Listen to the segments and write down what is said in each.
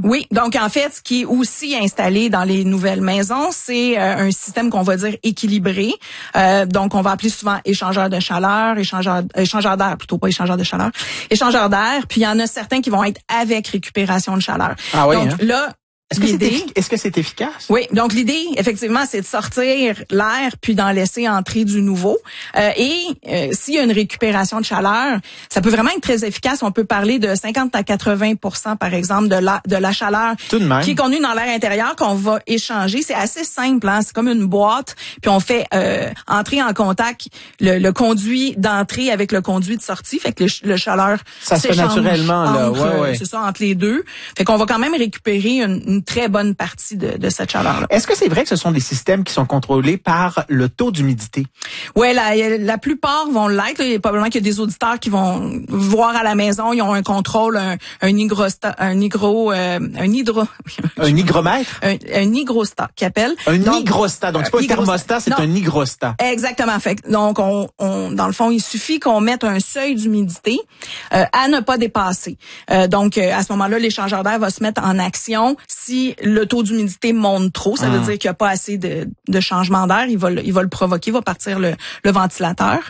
Oui, donc en fait, ce qui est aussi installé dans les nouvelles maisons, c'est un système qu'on va dire équilibré. Donc on va appeler souvent échangeur de chaleur, échangeur d'air plutôt, pas échangeur de chaleur, échangeur d'air. Puis il y en a certains qui vont être avec récupération de chaleur. Ah oui, donc là. Est-ce que c'est efficace? Oui, donc l'idée, effectivement, c'est de sortir l'air puis d'en laisser entrer du nouveau. S'il y a une récupération de chaleur, ça peut vraiment être très efficace. On peut parler de 50 à 80%, par exemple, de la chaleur qui est contenue dans l'air intérieur qu'on va échanger. C'est assez simple, hein? C'est comme une boîte, puis on fait entrer en contact le conduit d'entrée avec le conduit de sortie. Fait que le chaleur ça se fait naturellement, là. Ouais. C'est ça, entre les deux. Fait qu'on va quand même récupérer une très bonne partie de cette chaleur-là. Est-ce que c'est vrai que ce sont des systèmes qui sont contrôlés par le taux d'humidité? Oui, la plupart vont l'être. Il y a probablement qu'il y a des auditeurs qui vont voir à la maison, ils ont un contrôle, un hygromètre? Un hygrostat qui appelle. Hygrostat. Donc c'est pas un thermostat, c'est un hygrostat. Exactement. Fait donc on dans le fond, il suffit qu'on mette un seuil d'humidité à ne pas dépasser. Donc à ce moment-là, l'échangeur d'air va se mettre en action si le taux d'humidité monte trop. Ça veut dire qu'il n'y a pas assez de changement d'air. Il va le provoquer, il va partir le ventilateur.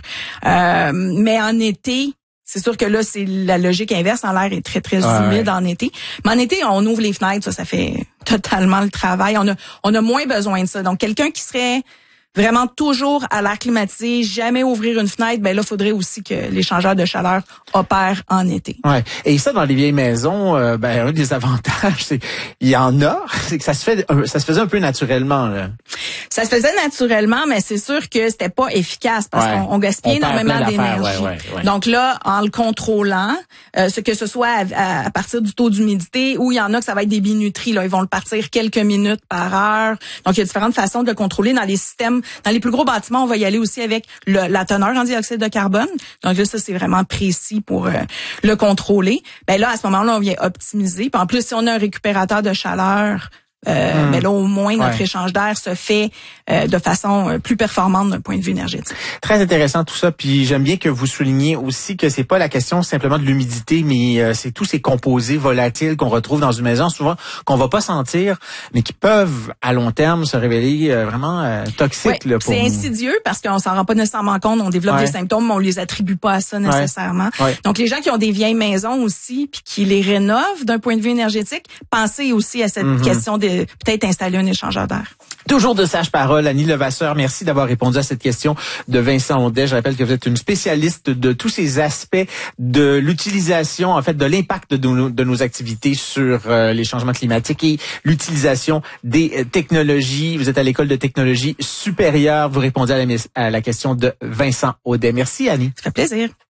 Mais en été, c'est sûr que là, c'est la logique inverse. L'air est très, très humide en été. Mais en été, on ouvre les fenêtres. Ça fait totalement le travail. On a moins besoin de ça. Donc, quelqu'un qui serait vraiment toujours à l'air climatisé, jamais ouvrir une fenêtre, ben là, faudrait aussi que l'échangeur de chaleur opère en été. Ouais. Et ça, dans les vieilles maisons, un des avantages, c'est il y en a, c'est que ça se faisait un peu naturellement, là. Ça se faisait naturellement, mais c'est sûr que c'était pas efficace parce qu'on gaspillait énormément d'énergie. Ouais. Donc là, en le contrôlant, que ce soit à partir du taux d'humidité, ou il y en a que ça va être des minuteries, là, ils vont le partir quelques minutes par heure. Donc il y a différentes façons de le contrôler dans les systèmes. Dans les plus gros bâtiments, on va y aller aussi avec la teneur en dioxyde de carbone. Donc là, ça, c'est vraiment précis pour le contrôler. Ben là, à ce moment-là, on vient optimiser. Puis en plus, si on a un récupérateur de chaleur, mais là, au moins, notre échange d'air se fait de façon plus performante d'un point de vue énergétique. Très intéressant tout ça. Puis j'aime bien que vous souligniez aussi que c'est pas la question simplement de l'humidité, mais c'est tous ces composés volatiles qu'on retrouve dans une maison, souvent qu'on va pas sentir, mais qui peuvent à long terme se révéler vraiment toxiques. Ouais, c'est insidieux parce qu'on s'en rend pas nécessairement compte. On développe des symptômes, mais on les attribue pas à ça nécessairement. Donc les gens qui ont des vieilles maisons aussi, puis qui les rénovent d'un point de vue énergétique, pensez aussi à cette question de peut-être installer un échangeur d'air. Toujours de sage parole, Annie Levasseur. Merci d'avoir répondu à cette question de Vincent Audet. Je rappelle que vous êtes une spécialiste de tous ces aspects de l'utilisation, en fait, de l'impact de nos activités sur les changements climatiques et l'utilisation des technologies. Vous êtes à l'École de technologie supérieure. Vous répondez à la question de Vincent Audet. Merci, Annie. Ça fait plaisir.